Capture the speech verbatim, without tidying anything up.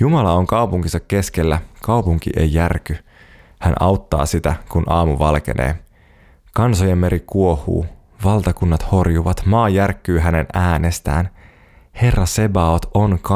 Jumala on kaupunkinsa keskellä, kaupunki ei järky. Hän auttaa sitä, kun aamu valkenee. Kansojen meri kuohuu, valtakunnat horjuvat, maa järkkyy hänen äänestään. Herra Sebaot on